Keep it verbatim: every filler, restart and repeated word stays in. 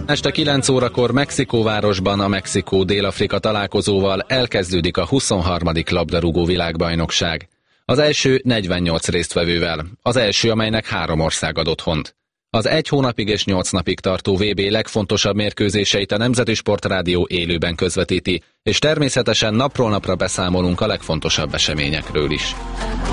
Este kilenc órakor Mexikóvárosban a Mexikó-Dél-Afrika találkozóval elkezdődik a huszonharmadik labdarúgó világbajnokság. Az első negyvennyolc résztvevővel, az első, amelynek három ország ad otthont. Az egy hónapig és nyolc napig tartó vé bé legfontosabb mérkőzéseit a Nemzeti Sportrádió élőben közvetíti, és természetesen napról napra beszámolunk a legfontosabb eseményekről is.